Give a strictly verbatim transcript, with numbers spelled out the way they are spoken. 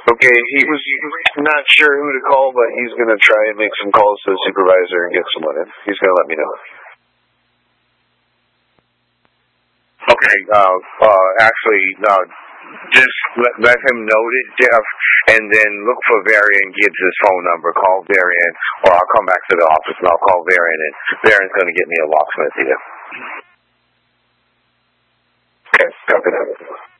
Okay, he was not sure who to call, but he's going to try and make some calls to the supervisor and get someone in. He's going to let me know. Okay, uh, uh, actually, uh, just let, let him note it, Jeff, and then look for Varian Gibbs' phone number. Call Varian, or I'll come back to the office and I'll call Varian, and Varian's going to get me a locksmith here. Okay, copy that.